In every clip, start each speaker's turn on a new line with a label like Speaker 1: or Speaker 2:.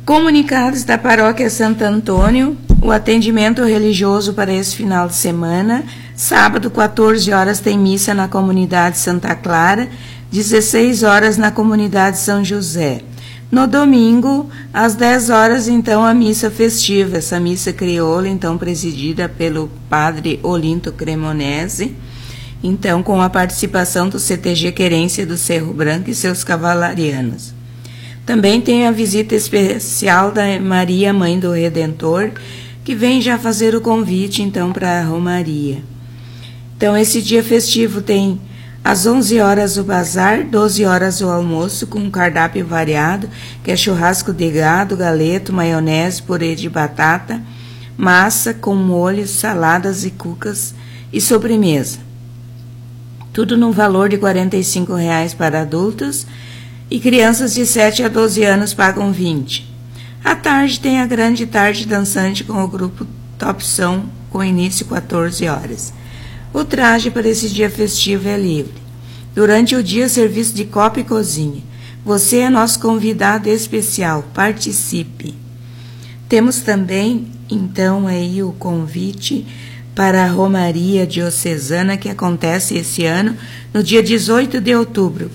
Speaker 1: Comunicados da Paróquia Santo Antônio, o atendimento religioso para esse final de semana. Sábado, 14 horas, tem missa na comunidade Santa Clara, 16 horas na comunidade São José. No domingo, às 10 horas, então, a missa festiva, essa missa crioula, então, presidida pelo padre Olinto Cremonese, então, com a participação do CTG Querência do Cerro Branco e seus cavalarianos. Também tem a visita especial da Maria, Mãe do Redentor, que vem já fazer o convite, então, para a Romaria. Então, esse dia festivo tem às 11 horas o bazar, 12 horas o almoço, com um cardápio variado, que é churrasco de gado, galeto, maionese, purê de batata, massa com molhos, saladas e cucas e sobremesa. Tudo no valor de R$ 45,00 para adultos, e crianças de 7 a 12 anos pagam 20. À tarde tem a grande tarde dançante com o grupo Top Som, com início 14 horas. O traje para esse dia festivo é livre. Durante o dia, serviço de copa e cozinha. Você é nosso convidado especial, participe. Temos também, então, aí o convite para a Romaria Diocesana, que acontece esse ano, no dia 18 de outubro.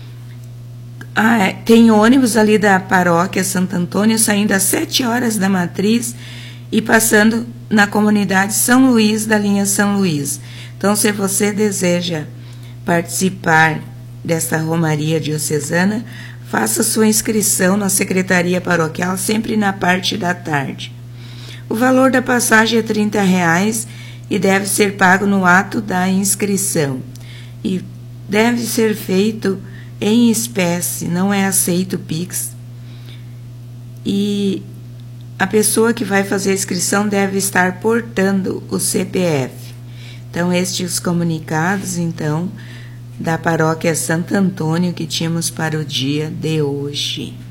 Speaker 1: Tem ônibus ali da paróquia Santo Antônio saindo às 7 horas da matriz e passando na comunidade São Luís, da linha São Luís. Então, se você deseja participar desta Romaria Diocesana, faça sua inscrição na Secretaria Paroquial, sempre na parte da tarde. O valor da passagem é R$ 30,00 e deve ser pago no ato da inscrição. E deve ser feito em espécie, não é aceito Pix. E a pessoa que vai fazer a inscrição deve estar portando o CPF. Então, estes os comunicados, então, da Paróquia Santo Antônio que tínhamos para o dia de hoje.